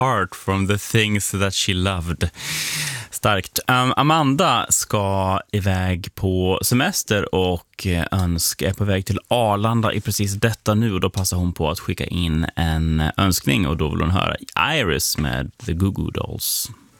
heart from the things that she loved. Starkt. Amanda ska iväg på semester och är på väg till Arlanda i precis detta nu, och då passar hon på att skicka in en önskning, och då vill hon höra Iris med The Goo Goo Dolls.